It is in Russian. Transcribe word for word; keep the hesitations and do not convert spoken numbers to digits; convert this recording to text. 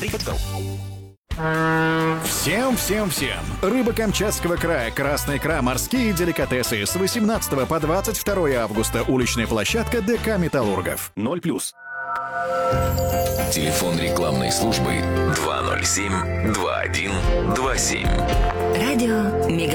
Всем, всем, всем! Рыба Камчатского края, красная икра, морские деликатесы. С восемнадцатого по двадцать второе августа. Уличная площадка ДК «Металлургов». ноль плюс. Телефон рекламной службы два ноль семь два один два семь. Радио Мега.